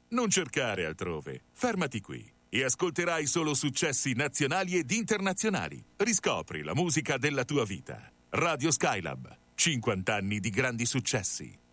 Non cercare altrove. Fermati qui e ascolterai solo successi nazionali ed internazionali. Riscopri la musica della tua vita. Radio Skylab. 50 anni di grandi successi.